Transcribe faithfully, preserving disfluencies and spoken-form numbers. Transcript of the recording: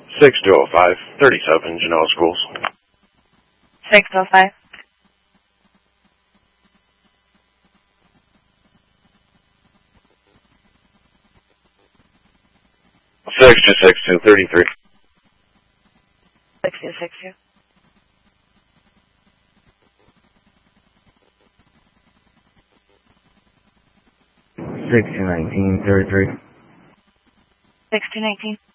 six two oh five, thirty-seven, Genoa Schools. six oh five. six two six two, thirty-three. six two six two. six two nineteen, thirty-three. six two nineteen.